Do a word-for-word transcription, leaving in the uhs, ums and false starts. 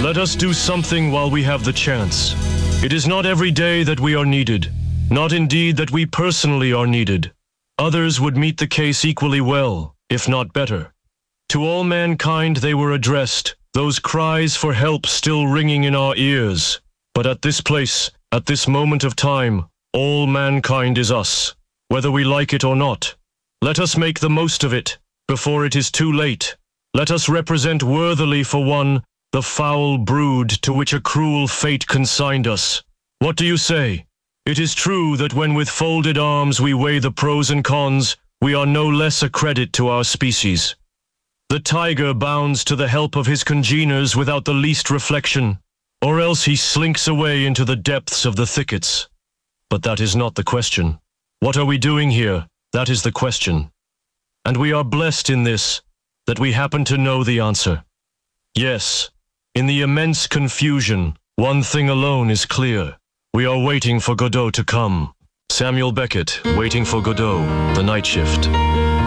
Let us do something while we have the chance. It is not every day that we are needed, not indeed that we personally are needed. Others would meet the case equally well, if not better. To all mankind they were addressed, those cries for help still ringing in our ears. But at this place, at this moment of time, all mankind is us, whether we like it or not. Let us make the most of it, before it is too late. Let us represent worthily for one the foul brood to which a cruel fate consigned us. What do you say? It is true that when with folded arms we weigh the pros and cons, we are no less a credit to our species. The tiger bounds to the help of his congeners without the least reflection, or else he slinks away into the depths of the thickets. But that is not the question. What are we doing here? That is the question. And we are blessed in this, that we happen to know the answer. Yes, in the immense confusion, one thing alone is clear. We are waiting for Godot to come. Samuel Beckett, Waiting for Godot, The Night Shift.